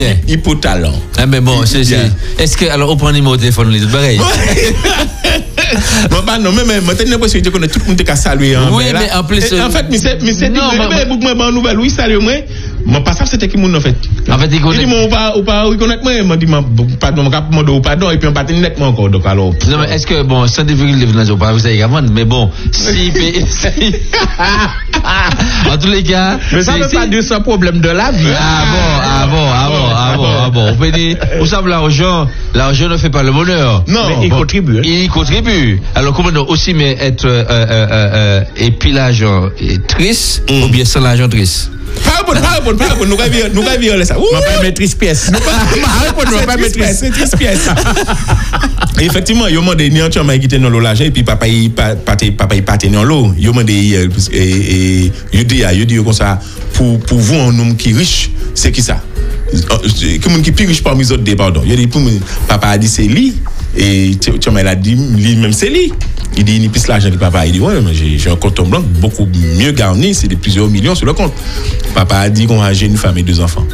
Hypotalent. Ah, mais bon, est-ce que, alors, on prend le numéro de téléphone, les autres pareil. Bon, bah non, mais moi, j'ai l'impression que tout le monde a salué. Oui, mais en plus. En fait, mais c'est une nouvelle, oui, salut, moi. Mon passage, c'était qui moun en fait. En fait, il connaît. Il dit, ou pas reconnaître moi. Il m'a dit, pardon, pardon, et puis on partait nettement encore. Donc, alors. Non, mais est-ce que, bon, sans difficulté, vous n'avez pas, vous avez gagné, mais bon, si. En tous les cas. Mais ça ne veut pas dire ce problème de la vie. Ah bon. On peut dire, vous savez, l'argent ne fait pas le bonheur. Non. Mais il contribue. Hein. Il contribue. Alors, comment aussi, mais être, et puis l'argent est triste, ou bien sans l'argent triste? Pas bon, nous allons virer ça. On va pas mettre pièce. C'est triste pièce. Effectivement, il y a demandé ni entièrement qui était dans l'eau l'argent et puis papa il partait dans l'eau. Il y a demandé et il dit comme ça pour vous un homme qui est riche, c'est qui ça? Comme qui plus riche parmi les autres pardon. Il dit pour papa a dit c'est lui et tu il a dit lui même c'est lui. Il dit, il pisse l'argent du papa. Il dit, ouais, mais j'ai un compte en blanc beaucoup mieux garni, c'est de plusieurs millions sur le compte. Papa a dit qu'on va j'ai une femme et 2 enfants.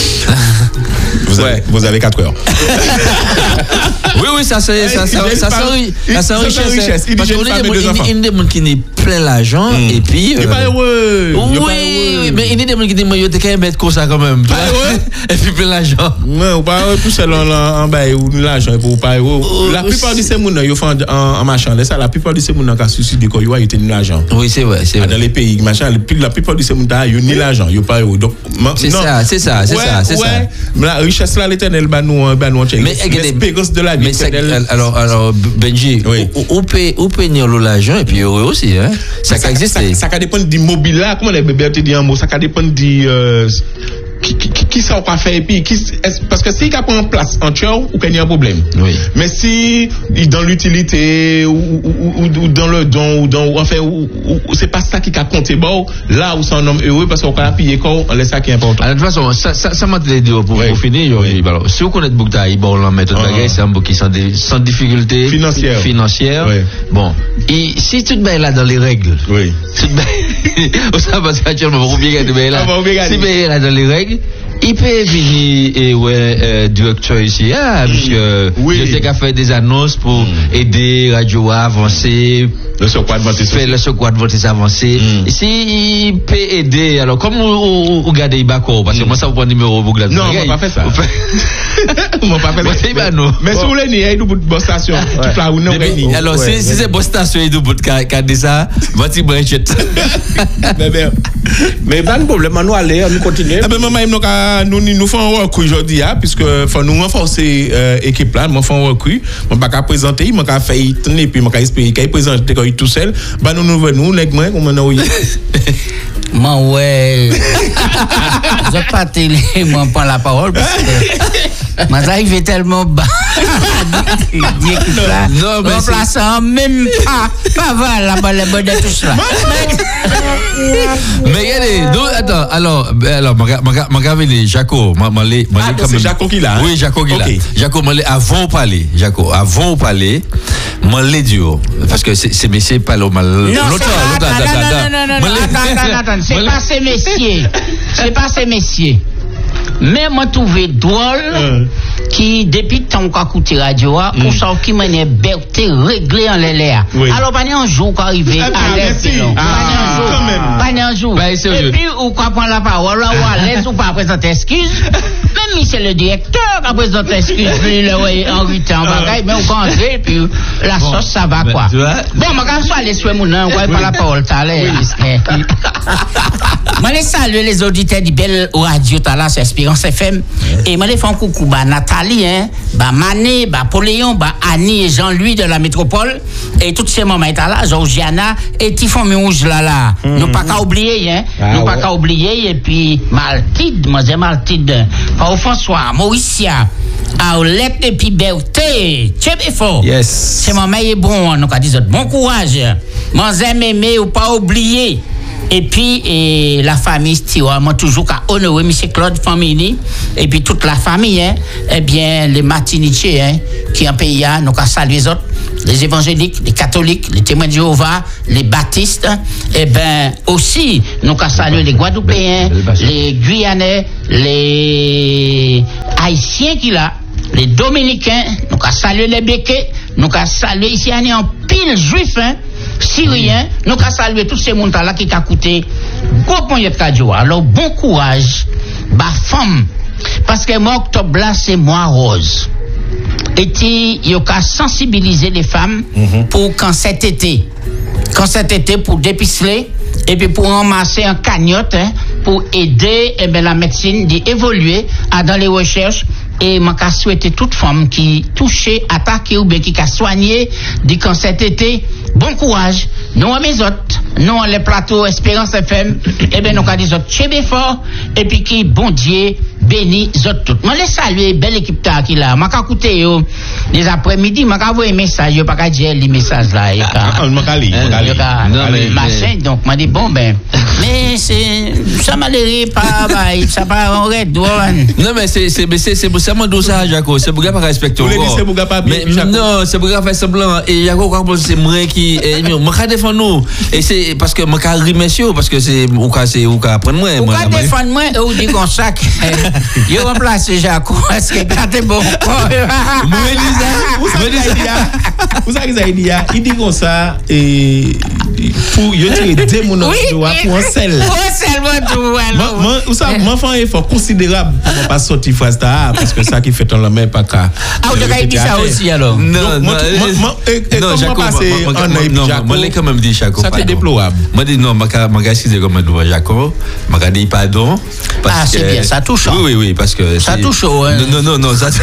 Vous avez 4 heures. Oui, ça c'est richesse. Il dit, j'ai une femme et 2 enfants. Il y a des gens qui n'ont plein l'argent et puis. Il n'est pas heureux. Oui, mais il y a des gens qui disent, moi, tu peux mettre comme ça quand même. Et puis plein l'argent. Non, pas heureux, tout seul en bas, ou l'argent, pour pas heureux. La plupart de ces gens, ils font en machin. La plupart de ces gens qui ont suicidé quand ils ont été l'argent. Oui, c'est vrai. Dans les pays, machin, la plupart de ces gens, ils ont ni l'argent, ils n'ont pas heureux. C'est ça. Mais la richesse là, l'éternel, l'espérance de la vie. Alors, Benji, où peut nier l'argent et puis heureux aussi, hein? Ça existe. Ça dépend du mobile là, comment les bébés te disent un mot, ça dépend du. Qui ça va faire et puis parce que si il prend en place en tueur ou qu'il y a un problème. Oui. Mais si dans l'utilité ou dans le don ou enfin c'est pas ça qui a compté bon là où c'est un homme heureux parce qu'on a payé quoi on laisse ça qui est important. Alors, de toute façon ça m'a dit pour finir alors si vous connaissez Bouktaï bon la méthode bagaille c'est un bout qui sans difficulté financière. Oui. Bon et si tout bien là dans les règles. Oui. Tout bien ça parce qu'actuellement vous bien là. Si bien là dans les règles il peut venir directeur ici puisque il a fait des annonces pour aider Radio à avancer le secours de voter avancer si il peut aider alors comme vous regardez Ibako parce que moi ça vous prend numéro vous regardez non on va pas faire ça on va pas faire ça mais si vous voulez ni de bonne station toute la route alors si c'est bonne station et de bout qu'a dit ça voici branchette mais pas de problème nous aller nous continuer nous faisons un recours aujourd'hui puisque faut nous renforcer équipe là nous faisons un recours on pas qu'à présenter moi qu'à faire et puis moi qu'à expliquer qu'à présenter tout seul bah nous nèg moi comme on moi ouais je pas télé moi prend la parole parce que moi j'arrive tellement bas non mais remplaçant même pas va la bonne tout ça mais regardez attends alors Magavini Jaco c'est Jaco qui là oui Jaco qui là Jaco avant parler Jaco avant parler m'allait dur parce que c'est messieurs pas le mal non c'est pas ces messieurs mais moi trouvé drôle qui depuis tant qu'a coûté radio ou ça qui mène berté réglé en l'air alors pas un jour qu'arriver à l'aise pas un jour et puis ou quoi prendre la parole là ou à l'aise ou pas présenter excuse même c'est le directeur qui a présenté excuse le en 8 ans bagaille mais on rentrer puis la sauce ça va quoi bon moi quand je aller sur mon nom ouais pas la parole ta l'air moi les saluer les auditeurs du belle radio ta là sur Espérance FM et moi les font coucou ba Nathalie ba Mané ba Poléon ba Annie et Jean-Louis de la métropole et toutes ces mamans état là Georgiana et Tifon Rouge là nous pas qu'à oublier nous pas qu'à oublier et puis Maltide Maltide Paul François Mauricia Aulette et puis Berté Tchébefo yes c'est maman est bon nous qu'a dit bon courage mon aimé ou pas oublier. Et puis la famille Stewart moi toujours qu'à honorer monsieur Claude Famini et puis toute la famille eh bien les Martiniquais qui en pays nous qu'à saluer les autres les évangéliques, les catholiques, les témoins de Jéhovah, les baptistes, et ben aussi, nous avons salué les Guadeloupéens, les Guyanais, les Haïtiens qui là, les Dominicains, nous avons salué les Békés, nous avons salué ici en pile juifs, Syriens, nous avons salué tous ces gens-là qui ont coûté gros point de radio. Alors bon courage, bah femme, parce que mois octobre là c'est mois rose. Et il y a sensibiliser les femmes pour quand cet été pour dépiceler et puis pour ramasser un cagnotte pour aider la médecine d'évoluer dans les recherches. Et je souhaite toute femme qui touchée, attaquée ou bien qui a soigné du cancer cet été, bon courage. Nous à mes autres, nous à les plateaux Espérance FM, et bien nous à des autres chez fort et puis qui bon Dieu béni autres toutes. Moi les saluer belle équipe qui là, moi écouter yo les après-midi, moi envoyer message, yo pas dire les messages là et machin donc m'a dit bon ben mais c'est ça malheureux pas ça pas en red douane. Non mais c'est ça mon dos ça Jaco, c'est pour pas respecter. C'est pour pas non, c'est pour faire semblant et Jaco quand c'est moi qui moi défendre nous et c'est parce que moi remercier parce que c'est ou prendre moi moi défendre moi ou dit comme ça il remplace Jaco parce que quand t'es bon vous savez il dit comme ça et pour yo tirer des mon pour un sel moi fais un effort considérable pour pas sortir phrase parce que ça qui fait dans la main pas qu'à vous avez dit ça aussi alors non Jaco moi l'ai quand même dit Jaco ça c'est déplorable moi dit non m'a excusé comme doit Jaco m'a dit pardon parce que c'est bien ça touche oui parce que ça touche non ça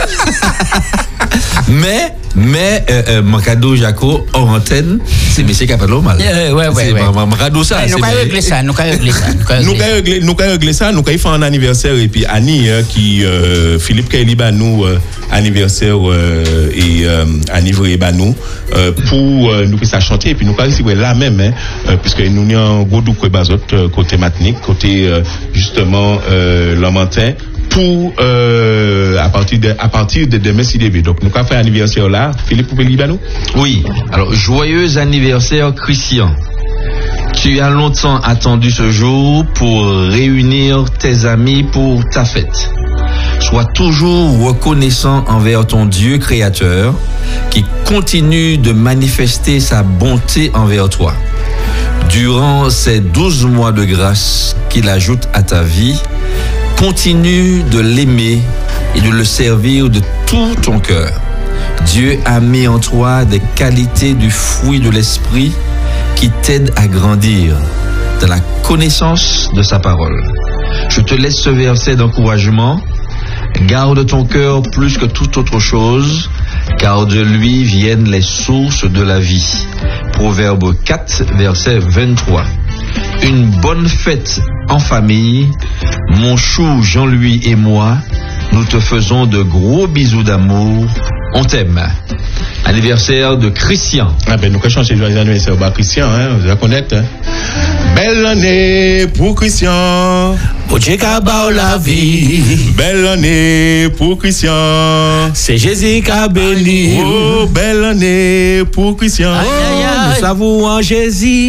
mais mon cadeau Jaco en antenne c'est monsieur qui a pas mal ouais mon cadeau ça nous régler ça nous régler ça nous faire un anniversaire et puis Annie qui Philippe Kailiba nous anniversaire et anniversaire Banou pour nous ça chanter et puis nous pas ici là même puisque nous n'y en Godou Bazot côté Matinique côté justement Lamentin pour à partir de demain si début. Donc nous avons fait anniversaire là. Philippe, vous pouvez lire nous? Oui. Alors joyeux anniversaire Christian. Tu as longtemps attendu ce jour pour réunir tes amis pour ta fête. Sois toujours reconnaissant envers ton Dieu créateur qui continue de manifester sa bonté envers toi. Durant ces 12 mois de grâce qu'il ajoute à ta vie, continue de l'aimer et de le servir de tout ton cœur. Dieu a mis en toi des qualités du fruit de l'esprit qui t'aident à grandir dans la connaissance de sa parole. Je te laisse ce verset d'encouragement. Garde ton cœur plus que toute autre chose, car de lui viennent les sources de la vie. Proverbe 4, verset 23. Une bonne fête en famille. Mon chou Jean-Louis et moi, nous te faisons de gros bisous d'amour. On t'aime. Anniversaire de Christian. Ah ben nous allons changer joyeux anniversaire à Christian, vous la connaissez. Belle année pour Christian. Dieu qui a la vie. Belle année pour Christian. C'est Jésus qui a béni. Oh, belle année pour Christian. Nous savons en Jésus.